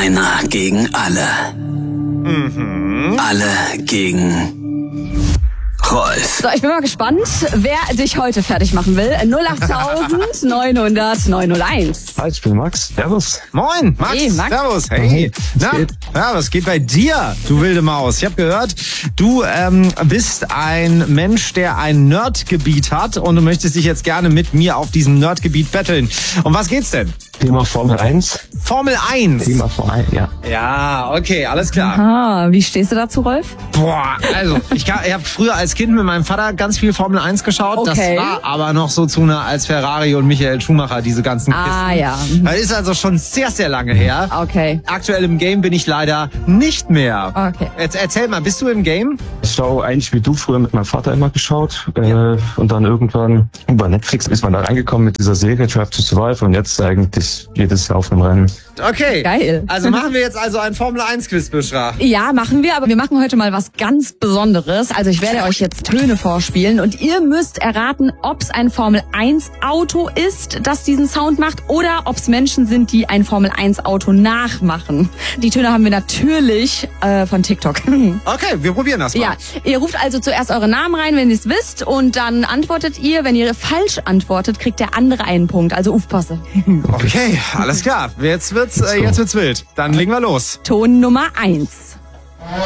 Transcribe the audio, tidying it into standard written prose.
Einer gegen alle. Alle gegen Rolf. So, ich bin mal gespannt, wer dich heute fertig machen will. 08000 900 901. Hi, ich bin Max. Servus. Moin, Max. Hey, Max. Servus. Hey. Na, ja, was geht bei dir, du wilde Maus? Ich habe gehört, du bist ein Mensch, der ein Nerdgebiet hat und du möchtest dich jetzt gerne mit mir auf diesem Nerdgebiet betteln. Um was geht's denn? Thema Formel 1. Formel 1. Thema Formel 1, ja. Ja, okay, alles klar. Ah, wie stehst du dazu, Rolf? Boah, also ich habe früher als Kind mit meinem Vater ganz viel Formel 1 geschaut. Okay. Das war aber noch so zu nah als Ferrari und Michael Schumacher, diese ganzen Kisten. Ah, ja. Das ist also schon sehr, sehr lange her. Okay. Aktuell im Game bin ich leider nicht mehr. Okay. Jetzt erzähl mal, bist du im Game? Ich schaue eigentlich wie du früher mit meinem Vater immer geschaut. Und dann irgendwann über Netflix ist man da reingekommen mit dieser Serie Drive to Survive und jetzt eigentlich jedes Jahr auf einem Rennen. Okay. Geil. Also machen wir jetzt also ein Formel 1 Quiz, Bishra. Ja, machen wir, aber wir machen heute mal was ganz Besonderes. Also ich werde euch jetzt Töne vorspielen und ihr müsst erraten, ob es ein Formel 1 Auto ist, das diesen Sound macht, oder ob es Menschen sind, die ein Formel 1 Auto nachmachen. Die Töne haben wir natürlich von TikTok. Okay, wir probieren das mal. Ja, ihr ruft also zuerst eure Namen rein, wenn ihr es wisst, und dann antwortet ihr. Wenn ihr falsch antwortet, kriegt der andere einen Punkt. Also aufpasse. Okay, alles klar. Jetzt wird's wild. Dann legen wir los. Ton Nummer 1.